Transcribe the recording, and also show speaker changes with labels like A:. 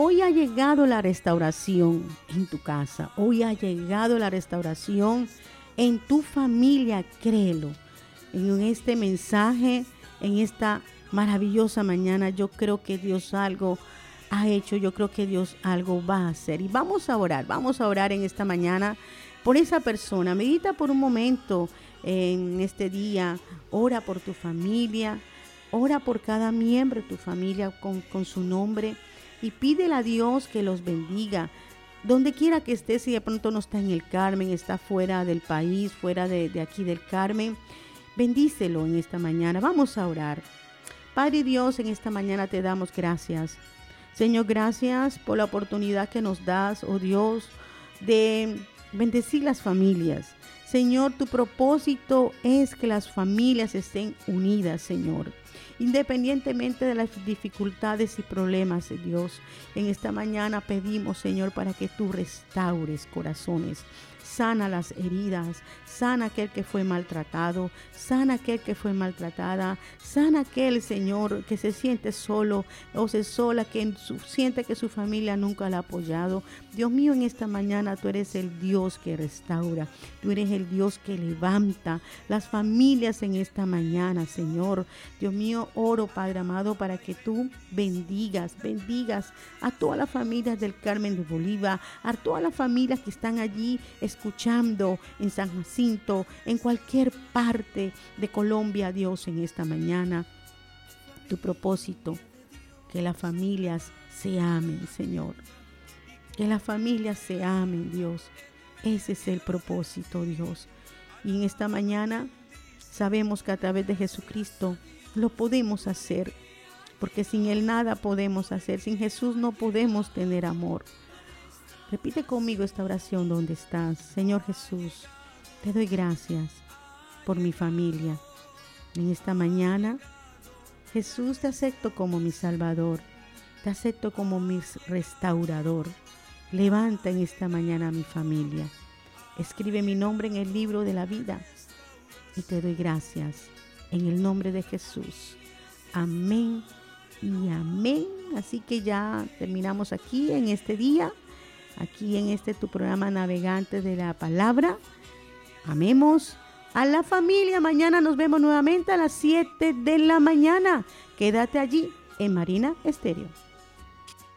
A: hoy ha llegado la restauración en tu casa. Hoy ha llegado la restauración en tu familia, créelo. En este mensaje, en esta maravillosa mañana, yo creo que Dios algo ha hecho, yo creo que Dios algo va a hacer. Y vamos a orar en esta mañana por esa persona. Medita por un momento en este día, ora por tu familia, ora por cada miembro de tu familia con su nombre y pídele a Dios que los bendiga. Donde quiera que esté, si de pronto no está en el Carmen, está fuera del país, fuera de aquí del Carmen, bendícelo en esta mañana. Vamos a orar. Padre Dios, en esta mañana te damos gracias. Señor, gracias por la oportunidad que nos das, oh Dios, de bendecir las familias. Señor, tu propósito es que las familias estén unidas, Señor. Independientemente de las dificultades y problemas, Dios, en esta mañana pedimos, Señor, para que tú restaures corazones. Sana las heridas, sana aquel que fue maltratado, sana aquel que fue maltratada, sana aquel, Señor, que se siente solo o sola, que siente que su familia nunca la ha apoyado. Dios mío, en esta mañana tú eres el Dios que restaura, tú eres el Dios que levanta las familias en esta mañana, Señor. Dios mío, oro, Padre amado, para que tú bendigas a todas las familias del Carmen de Bolívar, a todas las familias que están allí escuchando en San Jacinto, en cualquier parte de Colombia, Dios, en esta mañana. Tu propósito, que las familias se amen, Señor. Que las familias se amen, Dios. Ese es el propósito, Dios. Y en esta mañana sabemos que a través de Jesucristo lo podemos hacer, porque sin Él nada podemos hacer. Sin Jesús no podemos tener amor. Repite conmigo esta oración donde estás. Señor Jesús, te doy gracias por mi familia. En esta mañana, Jesús, te acepto como mi Salvador. Te acepto como mi restaurador. Levanta en esta mañana a mi familia. Escribe mi nombre en el libro de la vida. Y te doy gracias en el nombre de Jesús. Amén y amén. Así que ya terminamos aquí en este día. Aquí en tu programa Navegante de la Palabra. Amemos a la familia. Mañana nos vemos nuevamente a las 7 de la mañana. Quédate allí en Marina Estéreo.